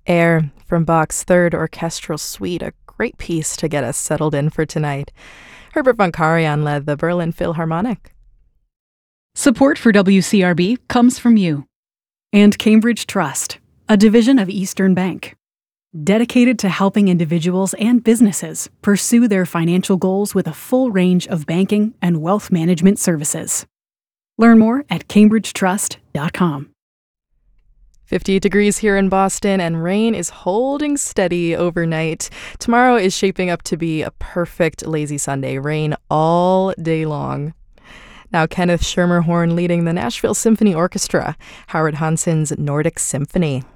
Air from Bach's Third Orchestral Suite, a great piece to get us settled in for tonight. Herbert von Karajan led the Berlin Philharmonic. Support for WCRB comes from you and Cambridge Trust, a division of Eastern Bank, dedicated to helping individuals and businesses pursue their financial goals with a full range of banking and wealth management services. Learn more at cambridgetrust.com. 58 degrees here in Boston, and rain is holding steady overnight. Tomorrow is shaping up to be a perfect lazy Sunday. Rain all day long. Now, Kenneth Schermerhorn leading the Nashville Symphony Orchestra, Howard Hanson's Nordic Symphony.